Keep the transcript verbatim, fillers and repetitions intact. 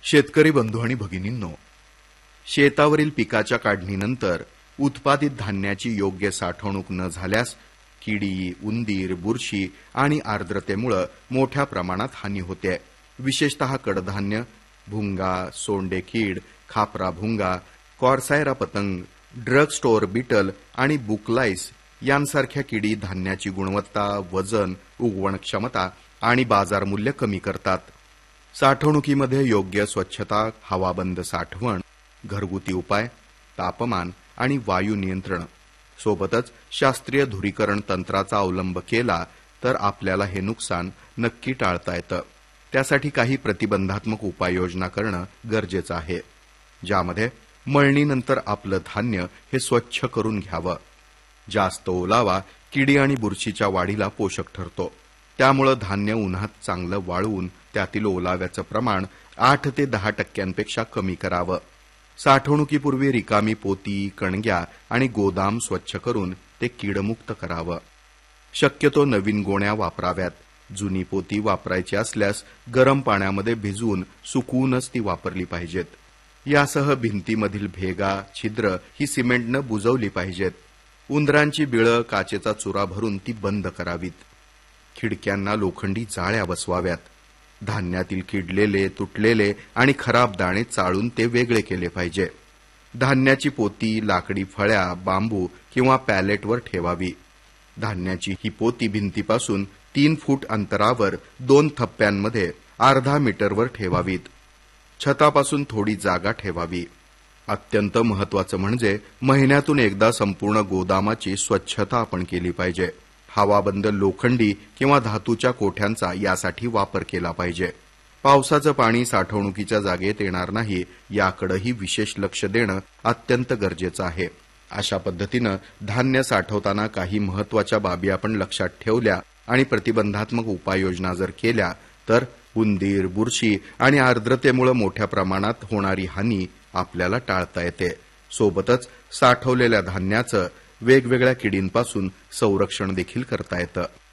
शेतकरी बंधू आणि भगिनींनो, शेतावरील पिकाच्या काढणीनंतर उत्पादित धान्याची योग्य साठवणूक न झाल्यास किडी, उंदीर, बुरशी आणि आर्द्रतेमुळे मोठ्या प्रमाणात हानी होते. विशेषतः कडधान्य, भुंगा, सोंडे कीड, खापरा भुंगा, कॉर्सायरा पतंग, ड्रग स्टोअर बीटल आणि बुकलाईस यांसारख्या किडी धान्याची गुणवत्ता, वजन, उगवण क्षमता आणि बाजार मूल्य कमी करतात. साठवणुकीमध्ये योग्य स्वच्छता, हवाबंद साठवण, घरगुती उपाय, तापमान आणि वायू नियंत्रण सोबतच शास्त्रीय धुरीकरण तंत्राचा अवलंब केला तर आपल्याला हे नुकसान नक्की टाळता येतं. त्यासाठी काही प्रतिबंधात्मक उपाययोजना करणं गरजेचं आहे, ज्यामध्ये मळणीनंतर आपलं धान्य हे स्वच्छ करून घ्यावं. जास्त ओलावा किडी आणि बुरशीच्या वाढीला पोषक ठरतो. त्यामुळे धान्य उन्हात चांगलं वाळवून त्यातील ओलाव्याचं प्रमाण आठ ते दहा टक्क्यांपेक्षा कमी करावं. साठवणुकीपूर्वी रिकामी पोती, कणग्या आणि गोदाम स्वच्छ करून ते कीडमुक्त करावं. शक्यतो नवीन गोण्या वापराव्यात. जुनी पोती वापरायची असल्यास गरम पाण्यामध्ये भिजवून सुकवूनच ती वापरली पाहिजेत. यासह भिंतीमधील भेगा, छिद्र ही सिमेंटनं बुजवली पाहिजेत. उंदरांची बिळं काचेचा चुरा भरून ती बंद करावीत. खिडक्यांना लोखंडी जाळ्या बसवाव्यात. धान्यातील किडलेले, तुटलेले आणि खराब दाणे चाळून ते वेगळे केले पाहिजे. धान्याची पोती लाकडी फळ्या, बांबू किंवा पॅलेटवर ठेवावी. धान्याची ही पोती भिंतीपासून तीन फूट अंतरावर दोन थप्प्यांमध्ये अर्धा मीटरवर ठेवावीत. छतापासून थोडी जागा ठेवावी. अत्यंत महत्वाचं म्हणजे महिन्यातून एकदा संपूर्ण गोदामाची स्वच्छता आपण केली पाहिजे. हवाबंद लोखंडी किंवा धातूच्या कोठ्यांचा यासाठी वापर केला पाहिजे. पावसाचं पाणी साठवणुकीच्या जागेत येणार नाही याकडेही विशेष लक्ष देणं अत्यंत गरजेचं आहे. अशा पद्धतीनं धान्य साठवताना काही महत्वाच्या बाबी आपण लक्षात ठेवल्या आणि प्रतिबंधात्मक उपाययोजना जर केल्या तर उंदीर, बुरशी आणि आर्द्रतेमुळे मोठ्या प्रमाणात होणारी हानी आपल्याला टाळता येते. सोबतच साठवलेल्या धान्याचं वेगवेगळ्या किडींपासून संरक्षण देखील करता येतं.